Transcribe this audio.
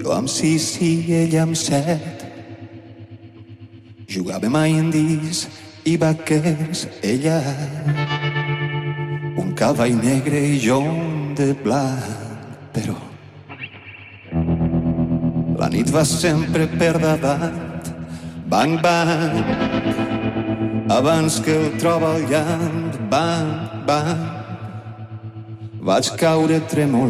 Jo amb 6 i ella amb 7. Jugàvem a indis i vaquers, ella un cavall negre i jo un de blanc. Però la nit va sempre per davant, bang, bang, abans que el troba el llamp, bang, bang, vaig caure tremolant.